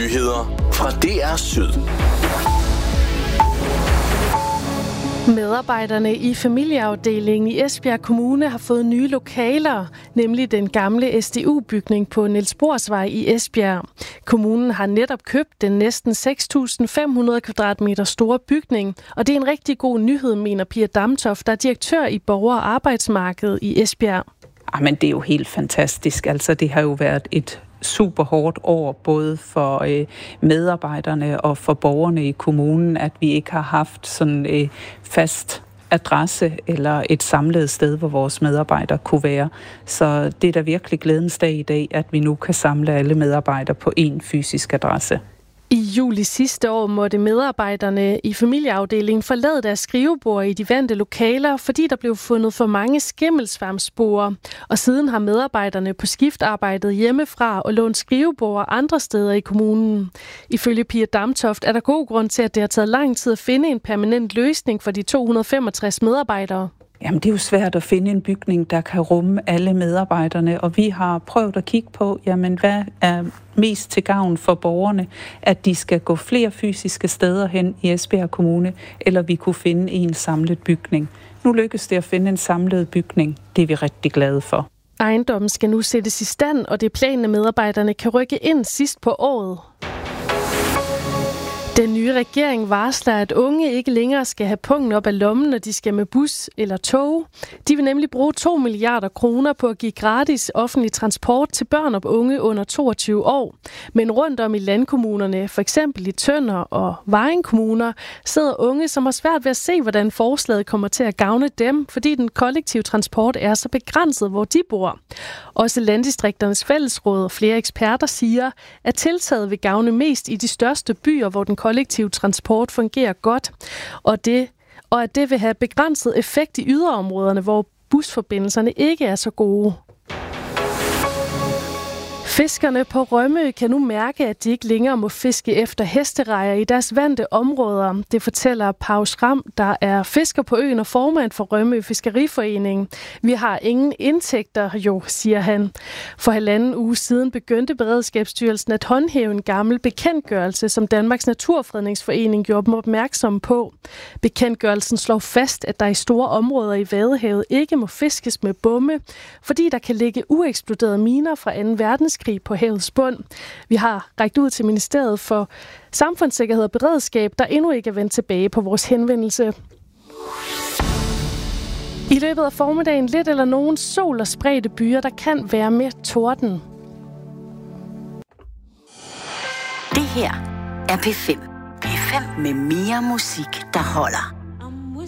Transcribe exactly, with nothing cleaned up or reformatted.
Nyheder fra D R Syd. Medarbejderne i familieafdelingen i Esbjerg Kommune har fået nye lokaler, nemlig den gamle S D U-bygning på Niels Bohrs Vej i Esbjerg. Kommunen har netop købt den næsten seks tusind fem hundrede kvadratmeter store bygning, og det er en rigtig god nyhed, mener Pia Damtoft, der er direktør i Borger- og Arbejdsmarkedet i Esbjerg. Jamen, det er jo helt fantastisk. Altså, det har jo været et super hårdt år, både for øh, medarbejderne og for borgerne i kommunen, at vi ikke har haft sådan øh, fast adresse eller et samlet sted, hvor vores medarbejdere kunne være. Så det er da virkelig glædens dag i dag, at vi nu kan samle alle medarbejdere på én fysisk adresse. I juli sidste år måtte medarbejderne i familieafdelingen forlade deres skrivebord i de vante lokaler, fordi der blev fundet for mange skimmelsvamssporer. Og siden har medarbejderne på skift arbejdet hjemmefra og lånt skrivebord andre steder i kommunen. Ifølge Pia Damtoft er der god grund til, at det har taget lang tid at finde en permanent løsning for de to hundrede femogtres medarbejdere. Jamen, det er jo svært at finde en bygning, der kan rumme alle medarbejderne, og vi har prøvet at kigge på, jamen, hvad er mest til gavn for borgerne, at de skal gå flere fysiske steder hen i Esbjerg Kommune, eller vi kunne finde en samlet bygning. Nu lykkes det at finde en samlet bygning. Det er vi rigtig glade for. Ejendommen skal nu sættes i stand, og det er planen, at medarbejderne kan rykke ind sidst på året. Den nye regering varsler, at unge ikke længere skal have pungen op af lommen, når de skal med bus eller tog. De vil nemlig bruge to milliarder kroner på at give gratis offentlig transport til børn og unge under toogtyve år. Men rundt om i landkommunerne, for eksempel i Tønder og Vejen kommuner, sidder unge, som har svært ved at se, hvordan forslaget kommer til at gavne dem, fordi den kollektive transport er så begrænset, hvor de bor. Også Landdistrikternes Fællesråd og flere eksperter siger, at tiltaget vil gavne mest i de største byer, hvor den kollektiv transport fungerer godt, og, det, og at det vil have begrænset effekt i yderområderne, hvor busforbindelserne ikke er så gode. Fiskerne på Rømø kan nu mærke, at de ikke længere må fiske efter hesterejer i deres vante områder. Det fortæller Pau Schram, der er fisker på øen og formand for Rømø Fiskeriforening. Vi har ingen indtægter, jo, siger han. For halvanden uge siden begyndte Beredskabsstyrelsen at håndhæve en gammel bekendtgørelse, som Danmarks Naturfredningsforening gjorde dem opmærksom på. Bekendtgørelsen slår fast, at der i store områder i Vadehavet ikke må fiskes med bomme, fordi der kan ligge ueksploderede miner fra anden verdenskrig på havets bund. Vi har rækket ud til Ministeriet for Samfundssikkerhed og Beredskab, der endnu ikke er vendt tilbage på vores henvendelse. I løbet af formiddagen lidt eller nogen sol og spredte byer, der kan være med torden. Det her er P fem. P fem med mere musik, der holder.